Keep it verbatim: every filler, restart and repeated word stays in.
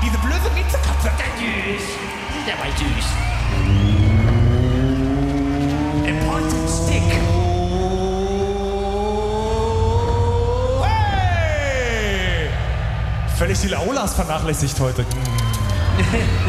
Diese blöde Miezekatze, der süß. Der war süß. A pointed stick. Hey! Völlig die Aulas vernachlässigt heute.